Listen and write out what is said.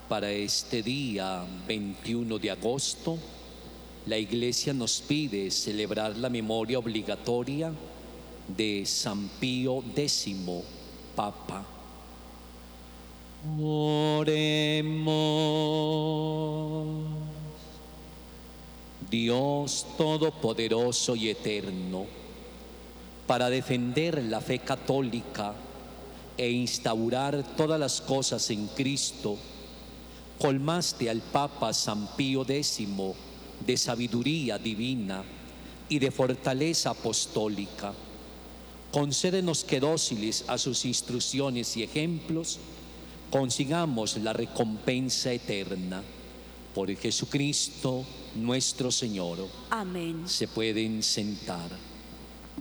Para este día 21 de agosto, la Iglesia nos pide celebrar la memoria obligatoria de San Pío X, Papa. Oremos. Dios Todopoderoso y Eterno, para defender la fe católica e instaurar todas las cosas en Cristo, colmaste al Papa San Pío X de sabiduría divina y de fortaleza apostólica. Concédenos que, dóciles a sus instrucciones y ejemplos, consigamos la recompensa eterna. Por Jesucristo nuestro Señor. Amén. Se pueden sentar.